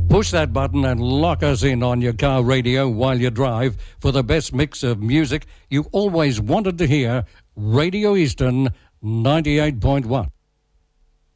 Push that button and lock us in on your car radio while you drive for the best mix of music you always wanted to hear. Radio Eastern 98.1.